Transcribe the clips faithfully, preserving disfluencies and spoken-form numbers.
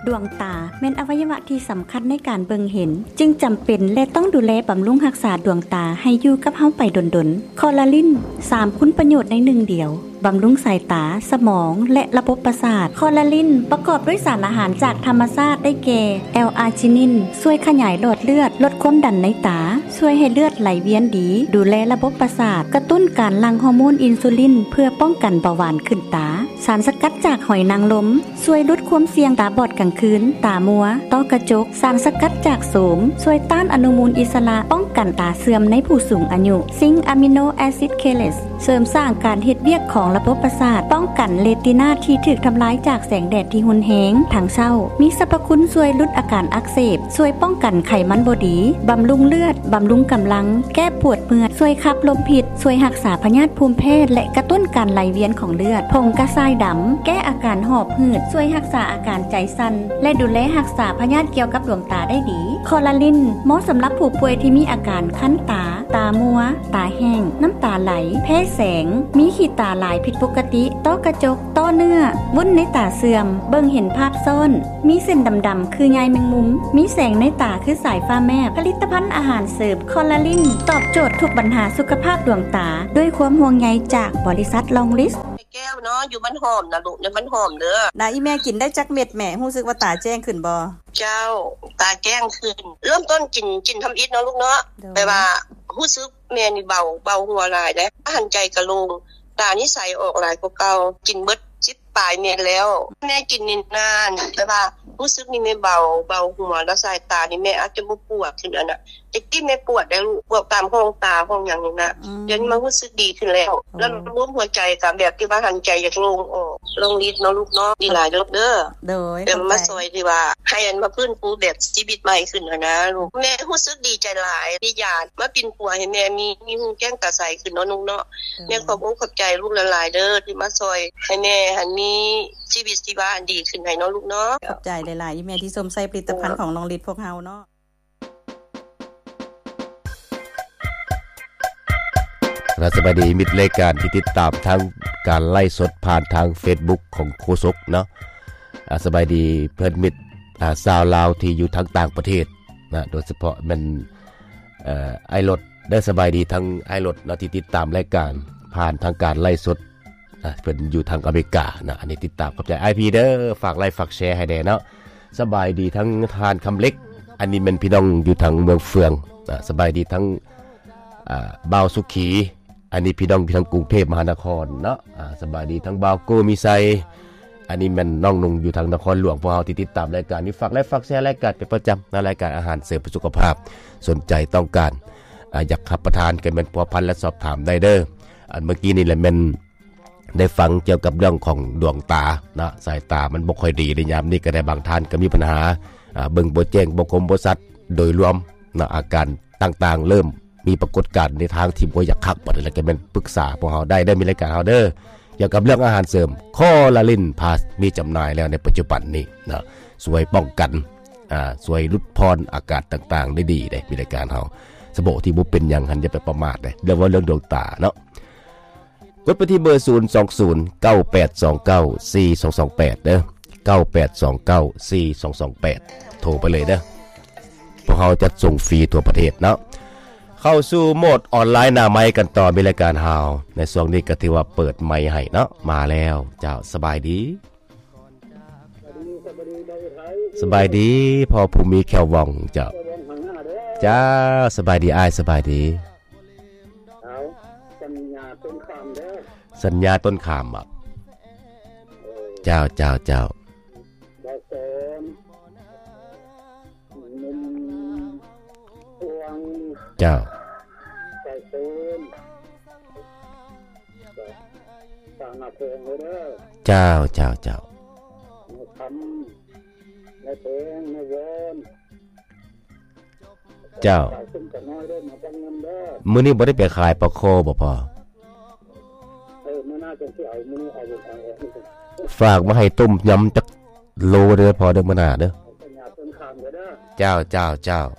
ดวงตาแม่นอวัยวะที่สำคัญในการเบิ่งเห็นจึงจำเป็นและต้องดูแลบำรุงรักษาดวงตาให้อยู่กับเฮาไปดนๆคอลลาจินสามคุณประโยชน์ในหนึ่งเดียวบำรุงสายตาสมองและระบบประสาทคอลลาจินประกอบด้วยสารอาหารจากธรรมชาติได้แก่แอลอาร์จินินช่วยขยายหลอดเลือดลดความดันในตาช่วยให้เลือดไหลเวียนดีดูแลระบบประสาทกระตุ้นการหลั่งฮอร์โมนอินซูลินเพื่อป้องกันเบาหวานขึ้นตาสารสกัดจากหอยนางรมช่วยลดความเสี่ยงตาบอดกลางคืนตามัวต้อกระจกสารสกัดจากโสมช่วยต้านอนุมูลอิสระป้องกันตาเสื่อมในผู้สูงอายุซิงค์อะมิโนแอซิดเคเลสเสริมสร้างการเฮ็ดเวียกของระบบประสาทป้องกันเรตินาที่ถูกทำลายจากแสงแดดที่รุนแรงทางเศร้ามีสรรพคุณช่วยลดอาการอักเสบช่วยป้องกันไขมันบ่ดีบำรุงเลือดบำรุงกำลังแก้ปวดเมื่อยช่วยขับลมพิษช่วยรักษาพยาธิภูมิแพ้และกระตุ้นการไหลเวียนของเลือดผงกระชายดำแก้อาการหอบหืดช่วยรักษาอาการใจสั่นและดูแลรักษาพยาธิเกี่ยวกับดวงตาได้ดีคอลลาจินเหมาะสำหรับผู้ป่วยที่มีอาการคั้นตาตามัวตาแห้งน้ำตาไหลแพ้แสงมีขีดตาหลายผิดปกติต้อกระจกต้อเนื้อวุ้นในตาเสื่อมเบิ่งเห็นภาพซ่อนมีเส้นดำๆคือใยแมงมุมมีแสงในตาคือสายฟ้าแมบผลิตภัณฑ์อาหารเสริมคอลลาจินตอบโจทย์ทุกปัญหาสุขภาพดวงตาด้วยความห่วงใยจากบริษัทลองลิสแก้วเนาะอยู่บ้านหอมนะลูกในบ้านหอมเด้อนะอีแม่กินได้จักเม็ดแม่รู้สึกว่าตาแจ้งขึ้นบ่เจ้าตาแจ้งขึ้นเริ่มต้นกินกินทำอิฐเนาะลูกเนาะแต่ว่ารู้สึกแม่นี่เบาเบาหัวหลายได้หันใจกระโลงตานี่ใสออกหลายกว่าเก่ากินเบิดสิบปลายเม็ดแล้วแม่กินนี่นานแต่ว่ารู้สึกนี่แม่เบาเบาหัวแล้วสายตานี่แม่อาจจะบ่ปวดขึ้นอันน่ะแต่ที่แม่ปวดได้ลูกปวดตามห้องตาห้องหยังนี่นะเดี๋ยวนี้มันรู้สึกดีขึ้นแล้วแล้วรวมหัวใจกับแบบที่ว่าหันใจอยากลงออกลงนิดเนาะลูกเนาะดีหลายเด้อเด้อโดยแต่มาซอยที่ว่าให้อันมาฟื้นฟูแบบชีวิตใหม่ขึ้นนะลูกแม่รู้สึกดีใจหลายที่ญาติมาปิ่นปัวให้แม่มีมีหูแก้งตาใสขึ้นเนาะลูกเนาะแม่ขอบอกขอบใจลูกหลายๆเด้อที่มาซอยให้แม่หันมีชีวิตชีวาดีขึ้นให้เนาะลูกเนาะขอบใจหลายๆแม่ที่ชมใส่ผลิตภัณฑ์ของน้องฤทธิ์พวกเฮาเนาะและสวัสดีมิตรรายการที่ติดตามทางการไล่สดผ่านทาง Facebook ของโคศกเนาะอ่าสบายดีเพื่อนมิตรอ่าชาวลาวที่อยู่ทางต่างประเทศนะโดยเฉพาะมันเอ่อไอรถได้สบายดีทั้งไอรถเนาะที่ติดตามรายการผ่านทางการไล่สดอ่าเพิ่นอยู่ทางอเมริกานะอันนี้ติดตามขอบใจ ไอ พี เด้อฝากไลค์ฝากแชร์ให้แน่เนาะสบายดีทั้งทานคำเล็กอันนี้มันพี่น้องอยู่ทางเมืองเฟืองอ่าสบายดีทั้งอ่าบ่าวสุขีอันนี้พี่น้องพี่ทางกรุงเทพมหานครเนาะอ่าสบายดีทั้งบ่าวโกมีไซอันนี้มันน้องนุ่งอยู่ทางนครหลวงพวกเฮาที่ติดตามรายการนี้ฝากไลค์ฝากแชร์รายการเป็นประจำในรายการอาหารเสริมสุขภาพสนใจต้องการอ่าอยากรับประทานกันเป็นพัวพันและสอบถามได้เด้ออันเมื่อกี้นี่แหละมันได้ฟังเกี่ยวกับเรื่องของดวงตานะสายตามันบ่ค่อยดีในยามนี้ก็ได้บางท่านก็มีปัญหาอ่าเบิ่งบ่แจ้งบ่คมบ่ชัดโดยรวมนะอาการต่างๆเริ่มมีปรากฏการณ์ในทางที่บ่อยากคักบ่ได้แล้วก็แม่นปรึกษาพวกเฮาได้ได้มีรายการเฮาเด้อเกี่ยวกับเรื่องอาหารเสริมคอลลาจินพาสมีจำหน่ายแล้วในปัจจุบันนี้นะช่วยป้องกันอ่าช่วยลดพรอากาศต่างๆได้ดีได้มีรายการเฮาสบที่บ่เป็นหยังหันอย่าไปประมาทเด้เรื่องว่าเรื่องดวงตาเนาะกดไปที่เบอร์ศูนย์ สอง ศูนย์ เก้า แปด สอง เก้า สี่ สอง สอง แปดเด้อเก้า แปด สอง เก้า สี่ สอง สอง แปดโทรไปเลยเด้อพวกเฮาจัดส่งฟรีทั่วประเทศเนาะเข้าสู่โหมดออนไลน์หน้าไมค์กันต่อมีรายการเฮาในช่วงนี้ก็ถือว่าเปิดไมค์ให้เนาะมาแล้วเจ้าสบายดีสบายดีพอผู้มีแขวว่องเจ้าจ้าสบายดีอ้ายสบายดีสัญญาต้นขามอ่ะเจ้าเจ้าเจ้าเจ้าเจ้าเจ้าเจ้าเจ้ามื้อนี้บ่ได้ไปขายปลาโคบ่พอฝากมาให้ต้มยำจักโลเด้อพอเด้อมื้อหน้าเด้อเจ้าเจ้าเจ้า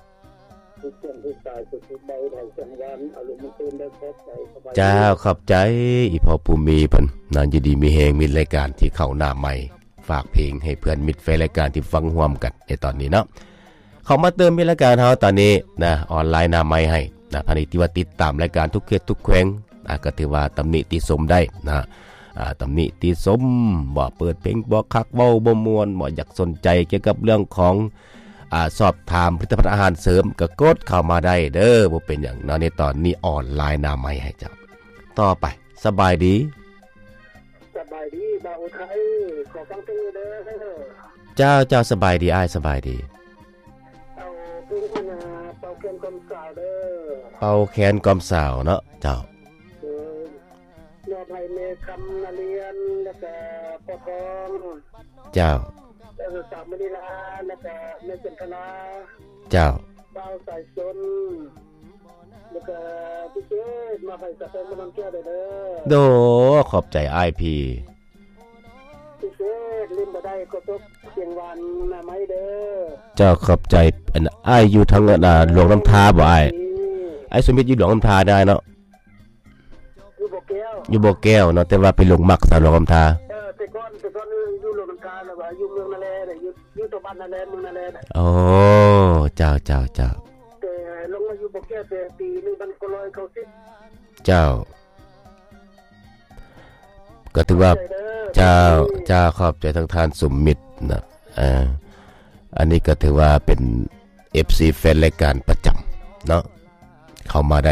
เจ้าขอบใจอีพ่อผู้มีเพิ่นนั่นยินดีมีแฮงมีรายการที่เข้าหน้าใหม่ฝากเพลงให้เพื่อนมิตรแฟนรายการที่ฟังร่วมกันในตอนนี้เนาะเข้ามาเติมมีรายการเฮาตอนนี้นะออนไลน์หน้าไม้ให้นะภายในที่ว่าติดตามรายการทุกเขตทุกแขวงนะก็ถือว่าตำหนิติชมได้นะอ่าตำหนิติชมบ่เปิดเพลงบ่คักเว้าบ่ม่วนบ่อยากสนใจเกี่ยวกับเรื่องของอ่าสอบถามผลิตภัณฑ์อาหารเสริมก็กดเข้ามาได้เด้อบ่เป็นหยังเนาะในตอนนี้ออนไลน์หน้าไม้ให้เจ้าต่อไปสบายดีสบายดีบ่าวไทยขอฟังเพลงเด้อเจ้าเจ้าสบายดีอ้ายสบายดีเอาเพลงอันน่ะเป่าแคนกอมสาวเด้อเป่าแคนกอมสาวเนาะเจ้าเออยอดให้แม่คำนาเรียนแล้วก็พ่อทองเจ้าแล้วก็สาวมณีลาแล้วก็แม่จันทนาเจ้าบ่าวสายชนแล้วก็พี่เจมาให้สะเป็นมันแก้ได้เด้อโดขอบใจ ไอ พีพี่เจลืมบ่ได้ก็ตกเสียงหวานนะไหมเด้อเจ้าขอบใจอันอ้ายอยู่ทางน่ะหลวงน้ำทาบ่อ้ายไอ้สมิทอยู่หลวงน้ำทาได้เนาะอยู่บ่แก้วอยู่บ่แก้วเนาะแต่ว่าไปลงมักสาวหลวงน้ำทาเออแต่ก่อนแต่ก่อนอยู่หลวงน้ำทาแล้วว่าอยู่เมืองนาแลอยู่อยู่ตะบ้านนาแลเมืองนาแลโอ้เจ้าเจ้าเจ้าแต่ลงมาอยู่บ่แก้วแต่ปีหนึ่งพันเก้าร้อยเก้าสิบเจ้าก็ถือว่าเจ้าเจ้าขอบใจทั้งทานสมมิตรนะอ่าอันนี้ก็ถือว่าเป็น เอฟ ซี แฟนรายการประจำเนาะเข้ามาได้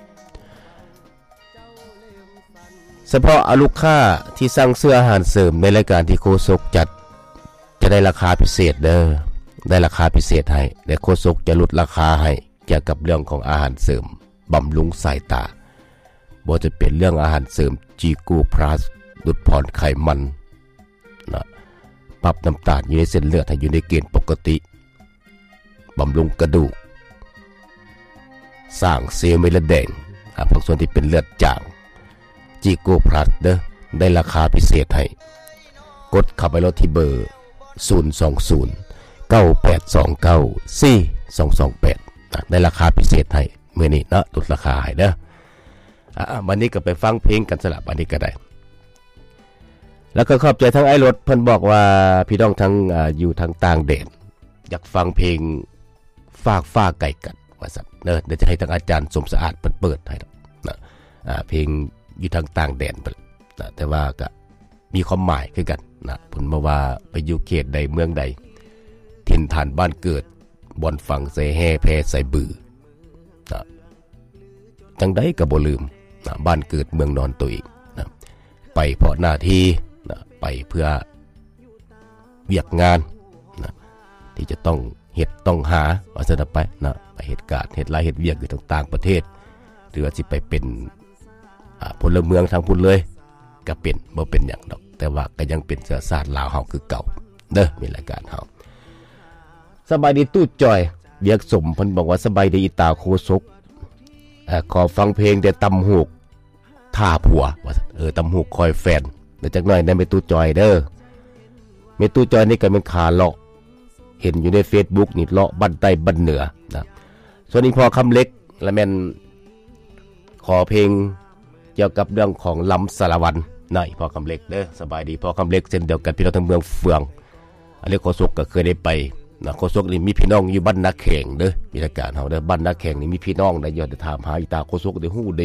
เฉพาะลูกค้าที่สั่งเสื้ออาหารเสริมในรายการที่โคศกจัดจะได้ราคาพิเศษเด้อได้ราคาพิเศษให้และโคศกจะลดราคาให้เกี่ยวกับเรื่องของอาหารเสริมบำรุงสายตาบ่จะเป็นเรื่องอาหารเสริมจีกูพลัสลดผ่อนไขมันนะปรับน้ำตาลอยู่ในเส้นเลือดให้อยู่ในเกณฑ์ปกติบำรุงกระดูกสร้างเซลล์เม็ดเลือดแดงพวกส่วนที่เป็นเลือดจางจีโกพลัสเด้อได้ราคาพิเศษให้กดเข้าไปรถที่เบอร์ศูนย์ สอง ศูนย์ เก้า แปด สอง เก้า สี่ สอง สอง แปดได้ราคาพิเศษให้มื้อนี้เนาะลดราคาให้เด้ออ่ะวันนี้ก็ไปฟังเพลงกันสลับอันนี้ก็ได้แล้วก็ขอบใจทั้งไอ้รถเพิ่นบอกว่าพี่น้องทั้งอ่าอยู่ทางต่างแดนอยากฟังเพลงฝากฟ้าไก่กัดว่าซั่นเด้อเดี๋ยวจะให้ทางอาจารย์สมสะอาดเปิดเปิดให้นะอ่าเพลงอยู่ทางต่างแดนเพิ่นนะแต่ว่าก็มีความหมายคือกันนะเพิ่นบอกว่าไปอยู่เขตใดเมืองใดถิ่นฐานบ้านเกิดบ่อนฝั่งใส่แห่แพใส่บือนะจังได๋ก็บ่ลืมนะบ้านเกิดเมืองนอนตัวเองนะไปเพราะหน้าที่นะไปเพื่อเวียกงานนะที่จะต้องเฮ็ดต้องหาว่าซั่นไปนะไปเฮ็ดการเฮ็ดรายเฮ็ดเวียกอยู่ต่างๆประเทศหรือว่าสิไปเป็นอ่าพลเมืองทางพุ่นเลยก็เป็นบ่เป็นหยังดอกแต่ว่าก็ยังเป็นเชื้อชาติลาวเฮาคือเก่าเด้อมีรายการเฮาสบายดีตู้จอยเบียกสมเพิ่นบอกว่าสบายดีอีตาโคศกเอ่อขอฟังเพลงแต่ตำหูกท่าผัวว่าเออตำหูกคอยแฟนเดี๋ยวจักหน่อยได้เมตู้จอยเด้อเมตู้จอยนี่ก็เป็นขาเลาะเห็นอยู่ใน Facebook นี่เลาะบ้านใต้บ้านเหนือนะส่วนนี้พอคำเล็กและแม่นขอเพลงเกี่ยวกับเรื่องของลำสารวันหน่อยพอคำเล็กเด้อสบายดีพอคำเล็กเช่นเดียวกันพี่น้องทั้งเมืองเฟืองอันนี้โคศกก็เคยได้ไปนะโคศกนี่มีพี่น้องอยู่บ้านนาแข่งเด้อมีรายการเฮาเด้อบ้านนาแข่งนี่มีพี่น้องได้ยอดถามหาอีตาโคศกได้ฮู้ดี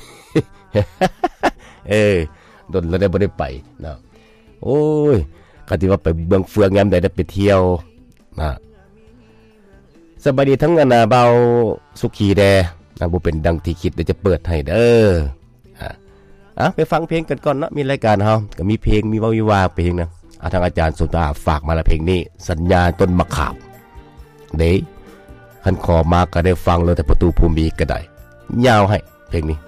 เออดนแล้วได้บ่ได้ไปนะโอ้ยก็ที่ว่าไปเมืองเฟืองยามใดได้ไปเที่ยวนะสบายดีทั้งอนาเบาสุขีแดนะบ่เป็นดังที่คิดเดี๋ยวจะเปิดให้เด้ออ่ะอ่ะไปฟังเพลงกันก่อนเนาะมีรายการเฮาก็มีเพลงมีเว้าวิวาเพลงนะทางอาจารย์สุตาฝากมาละเพลงนี้สัญญาต้นมะขามเด้คันขอมาก็ได้ฟังเลยแต่ประตูภูมิก็ได้ยาวให้เพลงนี้